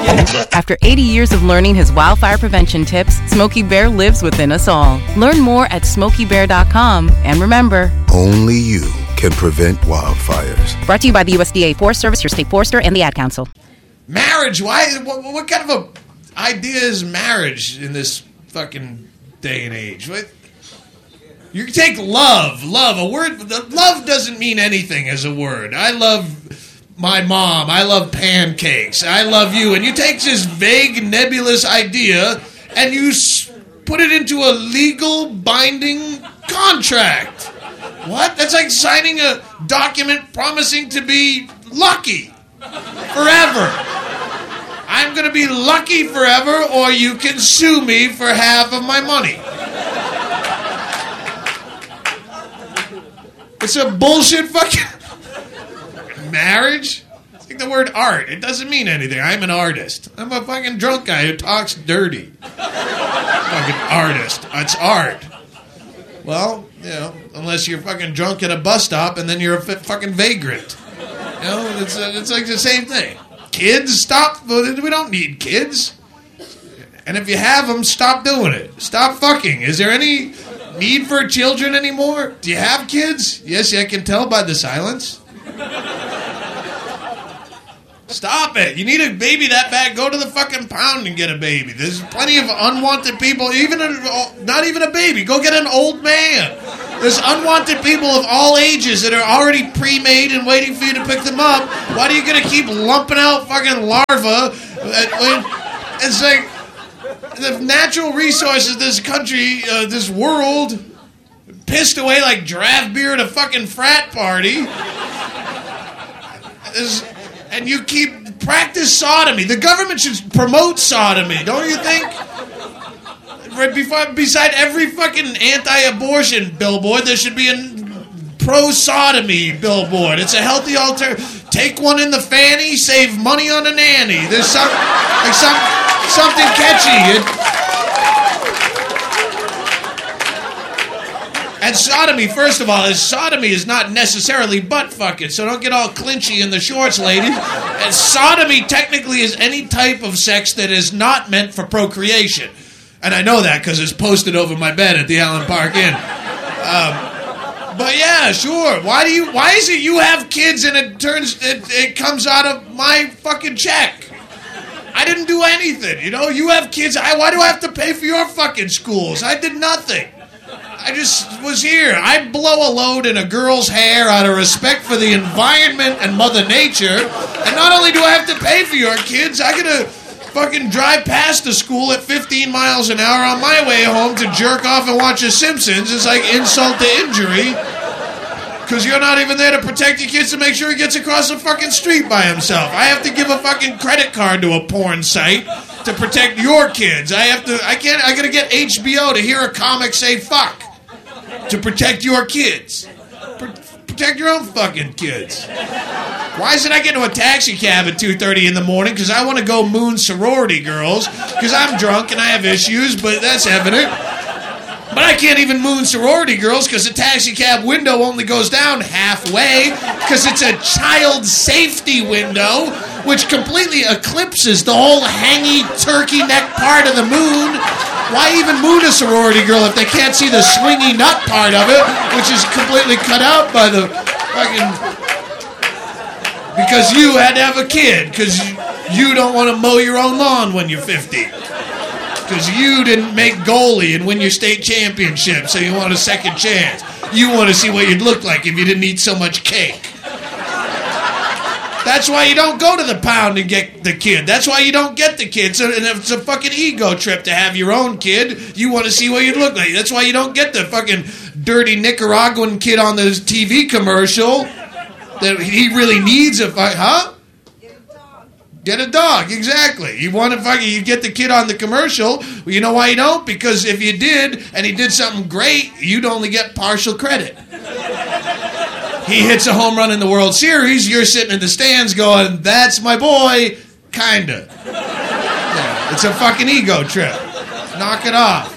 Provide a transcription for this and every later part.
After 80 years of learning his wildfire prevention tips, Smokey Bear lives within us all. Learn more at SmokeyBear.com. And remember, only you can prevent wildfires. Brought to you by the USDA Forest Service, your state forester, and the Ad Council. Marriage? Why? What kind of a idea is marriage in this fucking day and age? What? You can take love. A word. Love doesn't mean anything as a word. I love my mom. I love pancakes. I love you. And you take this vague, nebulous idea and you put it into a legal, binding contract. What? That's like signing a document promising to be lucky forever. I'm going to be lucky forever, or you can sue me for half of my money. It's a bullshit fucking marriage. It's like the word art. It doesn't mean anything. I'm an artist. I'm a fucking drunk guy who talks dirty. Fucking artist. It's art. Well, you know, unless you're fucking drunk at a bus stop and then you're a fucking vagrant. You know, it's like the same thing. Kids, stop. We don't need kids. And if you have them, stop doing it. Stop fucking. Is there any need for children anymore? Do you have kids? Yes, I can tell by the silence. Stop it. You need a baby that bad, go to the fucking pound and get a baby. There's plenty of unwanted people, not even a baby. Go get an old man. There's unwanted people of all ages that are already pre-made and waiting for you to pick them up. Why are you going to keep lumping out fucking larvae? It's like the natural resources of this country, this world, pissed away like draft beer at a fucking frat party. And you keep practice sodomy. The government should promote sodomy, don't you think? Beside every fucking anti-abortion billboard, there should be a pro-sodomy billboard. It's a healthy alternative. Take one in the fanny, save money on a nanny. There's something catchy. And sodomy, first of all, sodomy is not necessarily butt fucking, so don't get all clinchy in the shorts, ladies. And sodomy technically is any type of sex that is not meant for procreation. And I know that because it's posted over my bed at the Allen Park Inn. But yeah, sure. Why is it you have kids and it comes out of my fucking check? I didn't do anything, you know? You have kids. Why do I have to pay for your fucking schools? I did nothing. I just was here. I blow a load in a girl's hair out of respect for the environment and Mother Nature. And not only do I have to pay for your kids, I gotta fucking drive past the school at 15 miles an hour on my way home to jerk off and watch The Simpsons. It's like insult to injury. Because you're not even there to protect your kids to make sure he gets across the fucking street by himself. I have to give a fucking credit card to a porn site to protect your kids. I gotta get HBO to hear a comic say fuck. To protect your kids. Protect your own fucking kids. Why is it I get into a taxi cab at 2:30 in the morning? Because I want to go moon sorority girls. Because I'm drunk and I have issues, but that's evident. But I can't even moon sorority girls because the taxi cab window only goes down halfway because it's a child safety window, which completely eclipses the whole hangy turkey neck part of the moon. Why even moon a sorority girl if they can't see the swingy nut part of it, which is completely cut out by the fucking... Because you had to have a kid, because you don't want to mow your own lawn when you're 50. Because you didn't make goalie and win your state championship, so you want a second chance. You want to see what you'd look like if you didn't eat so much cake. That's why you don't go to the pound and get the kid. That's why you don't get the kid. So, and it's a fucking ego trip to have your own kid. You want to see what you'd look like. That's why you don't get the fucking dirty Nicaraguan kid on the TV commercial that he really needs a huh? Get a dog, exactly. You want to you get the kid on the commercial. Well, you know why you don't? Because if you did, and he did something great, you'd only get partial credit. He hits a home run in the World Series, you're sitting in the stands going, that's my boy, kinda. Yeah, it's a fucking ego trip. Knock it off.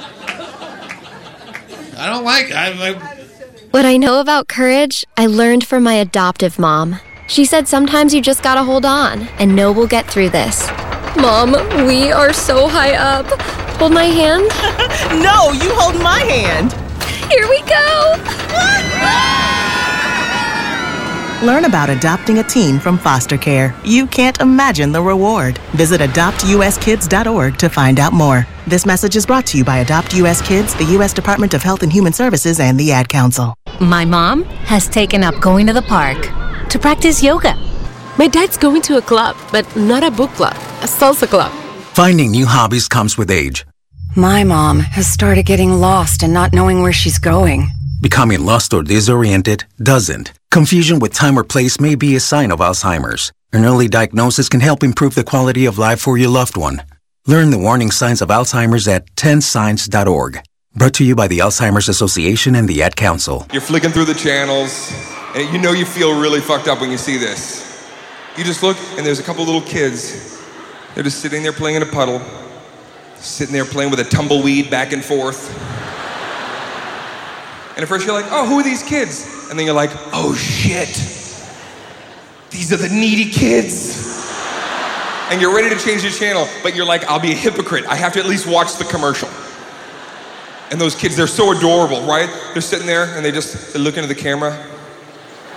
I don't like it. What I know about courage, I learned from my adoptive mom. She said sometimes you just gotta hold on and know we'll get through this. Mom, we are so high up. Hold my hand. No, you hold my hand. Here we go. Learn about adopting a teen from foster care. You can't imagine the reward. Visit adoptuskids.org to find out more. This message is brought to you by Adopt US Kids, the U.S. Department of Health and Human Services, and the Ad Council. My mom has taken up going to the park to practice yoga. My dad's going to a club, but not a book club, a salsa club. Finding new hobbies comes with age. My mom has started getting lost and not knowing where she's going. Becoming lost or disoriented doesn't. Confusion with time or place may be a sign of Alzheimer's. An early diagnosis can help improve the quality of life for your loved one. Learn the warning signs of Alzheimer's at 10signs.org. Brought to you by the Alzheimer's Association and the Ad Council. You're flicking through the channels, and you know you feel really fucked up when you see this. You just look, and there's a couple little kids. They're just sitting there playing in a puddle, sitting there playing with a tumbleweed back and forth. And at first you're like, oh, who are these kids? And then you're like, oh shit, these are the needy kids. And you're ready to change the channel, but you're like, I'll be a hypocrite. I have to at least watch the commercial. And those kids, they're so adorable, right? They're sitting there and they look into the camera